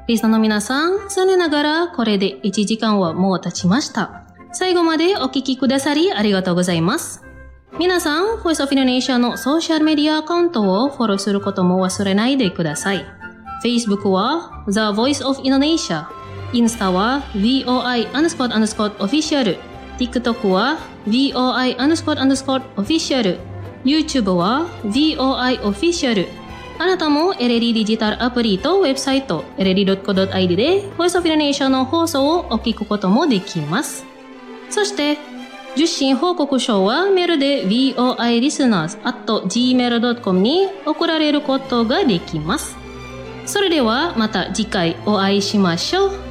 リスナーの皆さん、残念ながらこれで1時間はもう経ちました。最後までお聞きくださりありがとうございます。皆さん、Voice of Indonesia のソーシャルメディアアカウントをフォローすることも忘れないでください。Facebook は The Voice of Indonesia、インスタは VOI__official、TikTok は VOI__official、YouTube は VOI Official。あなたもエレリデジタルアプリとウェブサイト eledi.co.id で Voice of Indonesia の放送をお聞くこともできます。そして受信報告書はメールで voilisteners@gmail.com に送られることができます。それではまた次回お会いしましょう。